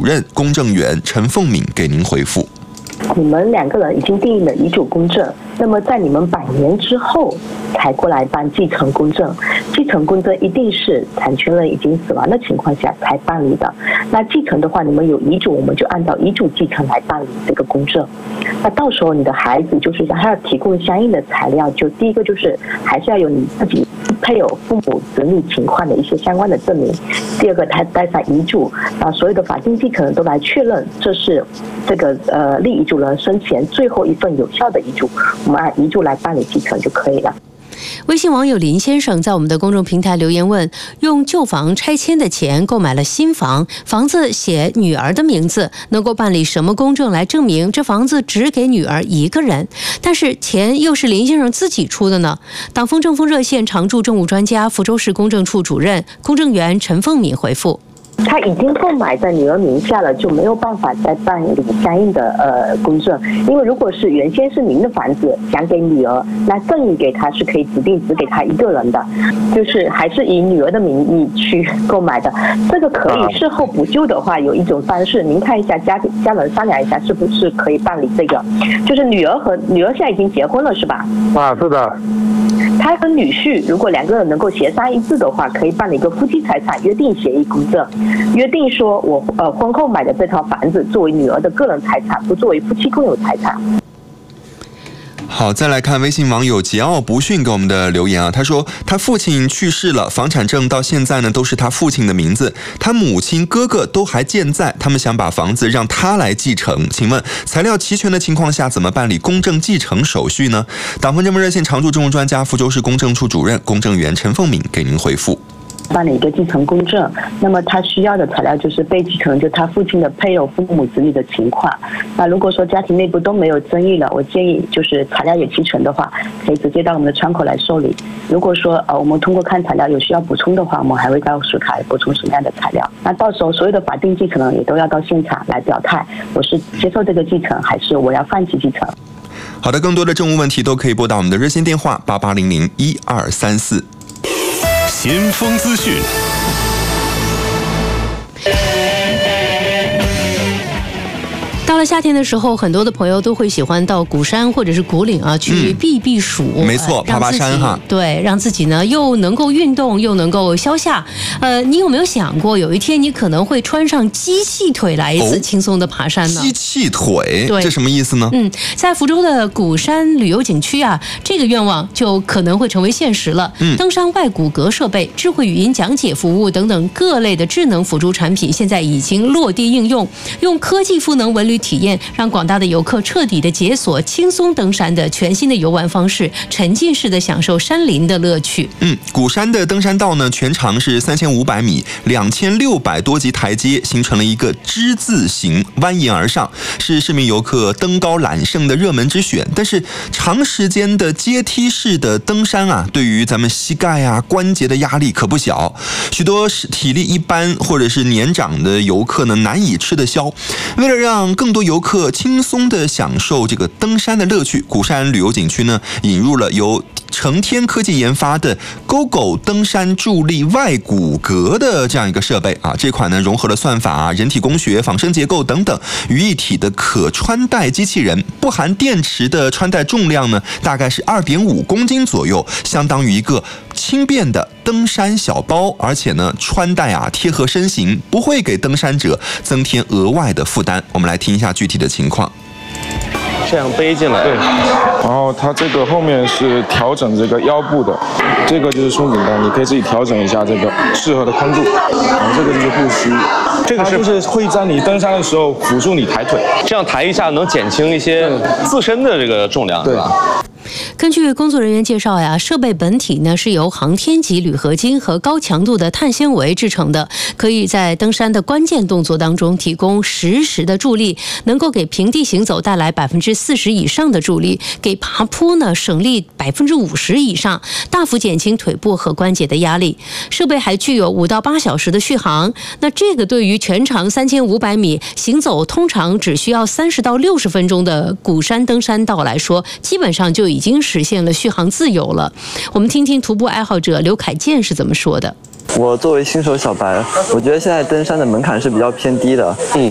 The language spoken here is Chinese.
主任公证员陈凤敏给您回复。 你们2个人已经订了遗嘱公证，那么在你们100年之后才过来办继承公证。继承公证一定是产权人已经死亡的情况下才办理的。那继承的话，你们有遗嘱，我们就按照遗嘱继承来办理这个公证。那到时候你的孩子就是还要提供相应的材料，就第一个就是还是要有你自己配偶、父母、子女情况的一些相关的证明。第二个，他带上遗嘱，把所有的法定继承人都来确认，这是这个立遗嘱人生前最后一份有效的遗嘱，我们按遗嘱来办理继承就可以了。 微信网友林先生在我们的公众平台留言问：用旧房拆迁的钱购买了新房，房子写女儿的名字，能够办理什么公证来证明这房子只给女儿一个人？但是钱又是林先生自己出的呢？党风政风热线常驻政务专家、福州市公证处主任、公证员陈凤敏回复。 他已经购买在女儿名下了，就没有办法再办理相应的公证。因为如果是原先是您的房子想给女儿，那赠与给她是可以指定只给她一个人的，就是还是以女儿的名义去购买的。这个可以事后补救的话，有一种方式，您看一下家人商量一下，是不是可以办理这个？就是女儿现在已经结婚了，是吧？ 啊，是的。 他和女婿如果2个人能够协商一致的话，可以办理一个夫妻财产约定协议公证，约定说我婚后买的这套房子作为女儿的个人财产，不作为夫妻共有财产。 好，再来看微信网友桀骜不驯给我们的留言啊，他说他父亲去世了，房产证到现在呢都是他父亲的名字，他母亲哥哥都还健在，他们想把房子让他来继承，请问材料齐全的情况下怎么办理公证继承手续呢？党风政风热线常驻政务专家、福州市公证处主任、公证员陈凤敏给您回复。 办理一个继承公证，那么他需要的材料就是被继承人，就他父亲的配偶、父母、子女的情况。那如果说家庭内部都没有争议了，我建议就是材料也齐全的话，可以直接到我们的窗口来受理。如果说我们通过看材料有需要补充的话，我们还会告诉他补充什么样的材料。那到时候所有的法定继承人也都要到现场来表态，我是接受这个继承，还是我要放弃继承。 好的，更多的政务问题都可以拨打我们的热线电话88001234。 先锋资讯。 到了夏天的时候，很多的朋友都会喜欢到鼓山或者是鼓岭啊去避暑， 没错，爬爬山哈。 对，让自己呢又能够运动，又能够消夏。你有没有想过，有一天你可能会穿上机器腿来一次轻松的爬山呢？ 机器腿， 对， 这什么意思呢？ 在福州的鼓山旅游景区啊，这个愿望就可能会成为现实了。登山外骨骼设备、智慧语音讲解服务等等各类的智能辅助产品，现在已经落地应用，用科技赋能文旅体验，让广大的游客彻底的解锁轻松登山的全新的游玩方式，沉浸式的享受山林的乐趣。 鼓山的登山道呢，全长是3500米，2600多级台阶形成了一个之字形，蜿蜒而上，是市民游客登高揽胜的热门之选。但是长时间的阶梯式的登山啊，对于咱们膝盖啊、关节的压力可不小，许多体力一般或者是年长的游客呢，难以吃得消。为了让更多游客轻松地享受这个登山的乐趣，鼓山旅游景区呢引入了由成天科技研发的 GoGo 登山助力外骨骼的这样一个设备啊。这款呢融合了算法、人体工学、仿生结构等等于一体的可穿戴机器人，不含电池的穿戴重量呢大概是2.5公斤左右，相当于一个轻便的登山小包，而且呢穿戴贴合身形，不会给登山者增添额外的负担。我们来听一下具体的情况。 这样背进来， 对，然后它这个后面是调整这个腰部的，这个就是松紧带，你可以自己调整一下这个适合的宽度。然后这个就是护膝，这个就是会在你登山的时候辅助你抬腿， 这样抬一下能减轻一些自身的这个重量，对吧？ 根据工作人员介绍呀，设备本体呢是由航天级铝合金和高强度的碳纤维制成的，可以在登山的关键动作当中提供实时的助力，能够给平地行走带来40%以上的助力，给爬坡呢省力50%以上，大幅减轻腿部和关节的压力。设备还具有5到8小时的续航，那这个对于全长3500米、行走通常只需要30到60分钟的鼓山登山道来说，基本上就已经实现了续航自由了。我们听听徒步爱好者刘凯健是怎么说的。 我作为新手小白，我觉得现在登山的门槛是比较偏低的。